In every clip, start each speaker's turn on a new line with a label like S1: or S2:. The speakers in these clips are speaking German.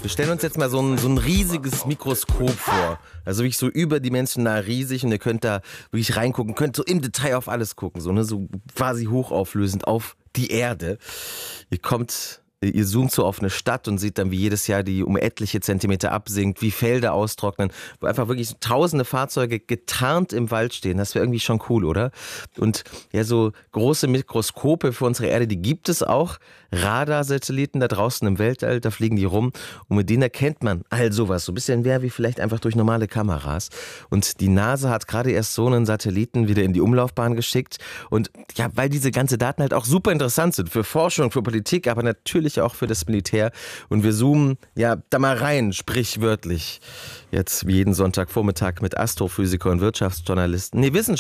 S1: Wir stellen uns jetzt mal so ein riesiges Mikroskop vor. Also wirklich so überdimensional riesig und ihr könnt da wirklich reingucken, könnt so im Detail auf alles gucken, so quasi hochauflösend auf die Erde. Ihr zoomt so auf eine Stadt und seht dann, wie jedes Jahr die um etliche Zentimeter absinkt, wie Felder austrocknen, wo einfach wirklich so tausende Fahrzeuge getarnt im Wald stehen. Das wäre irgendwie schon cool, oder? Und ja, so große Mikroskope für unsere Erde, die gibt es auch. Radarsatelliten da draußen im Weltall, da fliegen die rum. Und mit denen erkennt man all sowas. So ein bisschen mehr wie vielleicht einfach durch normale Kameras. Und die NASA hat gerade erst so einen Satelliten wieder in die Umlaufbahn geschickt. Und ja, weil diese ganzen Daten halt auch super interessant sind für Forschung, für Politik, aber natürlich auch für das Militär. Und wir zoomen ja da mal rein, sprichwörtlich. Jetzt wie jeden Sonntagvormittag mit Astrophysiker und Wissenschaftsjournalist,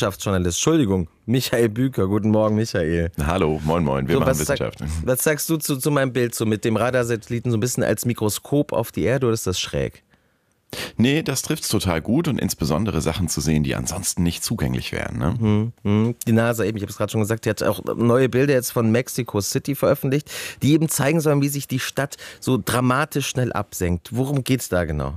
S1: Michael Büker. Guten Morgen, Michael.
S2: Hallo, moin, wir machen Wissenschaft.
S1: Was sagst du zu meinem Bild, so mit dem Radarsatelliten so ein bisschen als Mikroskop auf die Erde, oder ist das schräg?
S2: Nee, das trifft's total gut und insbesondere Sachen zu sehen, die ansonsten nicht zugänglich wären. Ne?
S1: Die NASA eben, ich habe es gerade schon gesagt, die hat auch neue Bilder jetzt von Mexico City veröffentlicht, die eben zeigen sollen, wie sich die Stadt so dramatisch schnell absenkt. Worum geht's da genau?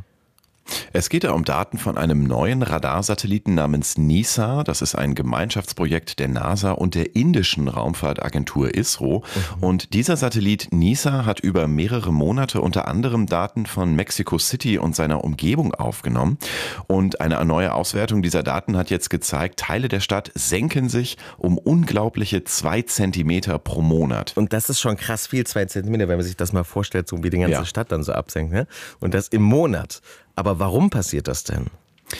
S2: Es geht da um Daten von einem neuen Radarsatelliten namens NISA. Das ist ein Gemeinschaftsprojekt der NASA und der indischen Raumfahrtagentur ISRO. Und dieser Satellit NISA hat über mehrere Monate unter anderem Daten von Mexico City und seiner Umgebung aufgenommen. Und eine neue Auswertung dieser Daten hat jetzt gezeigt, Teile der Stadt senken sich um unglaubliche 2 Zentimeter pro Monat.
S1: Und das ist schon krass viel, 2 Zentimeter, wenn man sich das mal vorstellt, so wie die ganze Stadt dann so absenkt. Ne? Und das im Monat. Aber warum passiert das denn?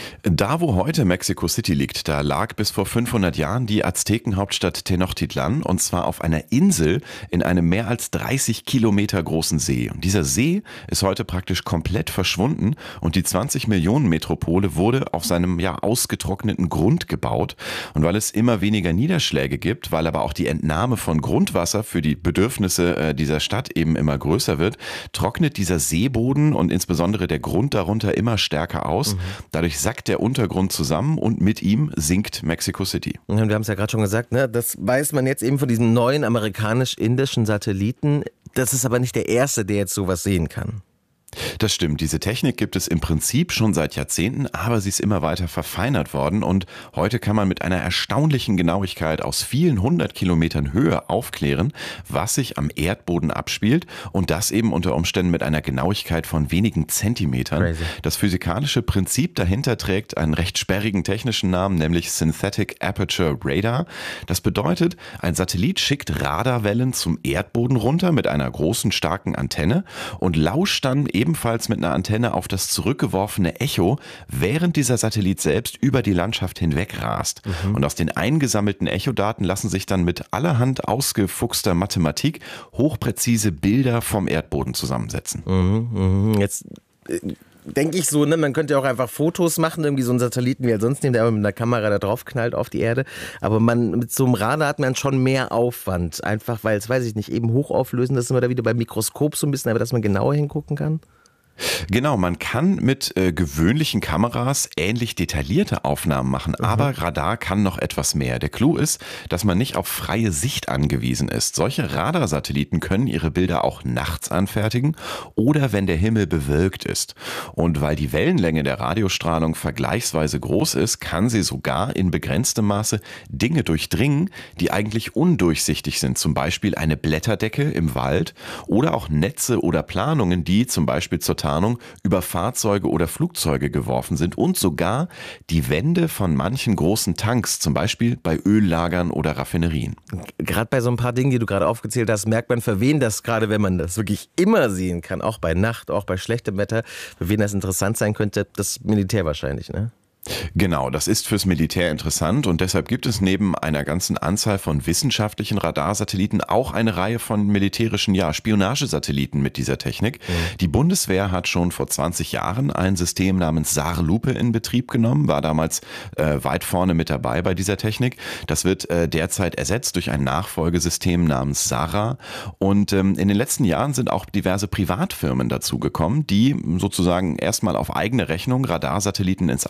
S2: Da, wo heute Mexico City liegt, da lag bis vor 500 Jahren die Aztekenhauptstadt Tenochtitlan, und zwar auf einer Insel in einem mehr als 30 Kilometer großen See. Und dieser See ist heute praktisch komplett verschwunden und die 20 Millionen Metropole wurde auf seinem ausgetrockneten Grund gebaut. Und weil es immer weniger Niederschläge gibt, weil aber auch die Entnahme von Grundwasser für die Bedürfnisse dieser Stadt eben immer größer wird, trocknet dieser Seeboden und insbesondere der Grund darunter immer stärker aus. Dadurch sackt der Untergrund zusammen und mit ihm sinkt Mexico City.
S1: Wir haben es ja gerade schon gesagt, ne? Das weiß man jetzt eben von diesem neuen amerikanisch-indischen Satelliten. Das ist aber nicht der erste, der jetzt sowas sehen kann.
S2: Das stimmt, diese Technik gibt es im Prinzip schon seit Jahrzehnten, aber sie ist immer weiter verfeinert worden und heute kann man mit einer erstaunlichen Genauigkeit aus vielen 100 Kilometern Höhe aufklären, was sich am Erdboden abspielt, und das eben unter Umständen mit einer Genauigkeit von wenigen Zentimetern.
S1: Crazy.
S2: Das physikalische Prinzip dahinter trägt einen recht sperrigen technischen Namen, nämlich Synthetic Aperture Radar. Das bedeutet, ein Satellit schickt Radarwellen zum Erdboden runter mit einer großen, starken Antenne und lauscht dann ebenfalls mit einer Antenne auf das zurückgeworfene Echo, während dieser Satellit selbst über die Landschaft hinweg rast. Und aus den eingesammelten Echodaten lassen sich dann mit allerhand ausgefuchster Mathematik hochpräzise Bilder vom Erdboden zusammensetzen.
S1: Jetzt denke ich so, ne, man könnte ja auch einfach Fotos machen, irgendwie so einen Satelliten wie er sonst nimmt, der aber mit einer Kamera da drauf knallt auf die Erde. Aber mit so einem Radar hat man schon mehr Aufwand. Einfach weil es, weiß ich nicht, eben hochauflösen, das sind wir da wieder beim Mikroskop so ein bisschen, aber dass man genauer hingucken kann.
S2: Genau, man kann mit gewöhnlichen Kameras ähnlich detaillierte Aufnahmen machen, aber Radar kann noch etwas mehr. Der Clou ist, dass man nicht auf freie Sicht angewiesen ist. Solche Radarsatelliten können ihre Bilder auch nachts anfertigen oder wenn der Himmel bewölkt ist. Und weil die Wellenlänge der Radiostrahlung vergleichsweise groß ist, kann sie sogar in begrenztem Maße Dinge durchdringen, die eigentlich undurchsichtig sind. Zum Beispiel eine Blätterdecke im Wald oder auch Netze oder Planungen, die zum Beispiel zur Tarnung über Fahrzeuge oder Flugzeuge geworfen sind, und sogar die Wände von manchen großen Tanks, zum Beispiel bei Öllagern oder Raffinerien.
S1: Gerade bei so ein paar Dingen, die du gerade aufgezählt hast, merkt man, für wen das, gerade wenn man das wirklich immer sehen kann, auch bei Nacht, auch bei schlechtem Wetter, für wen das interessant sein könnte, das Militär wahrscheinlich, ne?
S2: Genau, das ist fürs Militär interessant und deshalb gibt es neben einer ganzen Anzahl von wissenschaftlichen Radarsatelliten auch eine Reihe von militärischen Spionagesatelliten mit dieser Technik. Die Bundeswehr hat schon vor 20 Jahren ein System namens SAR-Lupe in Betrieb genommen, war damals weit vorne mit dabei bei dieser Technik. Das wird derzeit ersetzt durch ein Nachfolgesystem namens SARA, und in den letzten Jahren sind auch diverse Privatfirmen dazugekommen, die sozusagen erstmal auf eigene Rechnung Radarsatelliten ins All bringen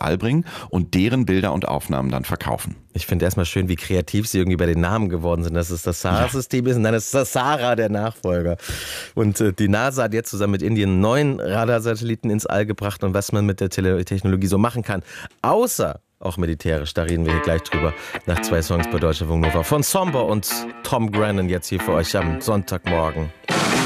S2: und deren Bilder und Aufnahmen dann verkaufen.
S1: Ich finde erstmal schön, wie kreativ sie irgendwie bei den Namen geworden sind, dass es das SAR-System ist und dann ist das SARA der Nachfolger. Und die NASA hat jetzt zusammen mit Indien einen neuen Radarsatelliten ins All gebracht und was man mit der Technologie so machen kann. Außer auch militärisch, da reden wir hier gleich drüber. Nach 2 Songs bei Deutschlandfunk Nova von Somber und Tom Grennan jetzt hier für euch am Sonntagmorgen.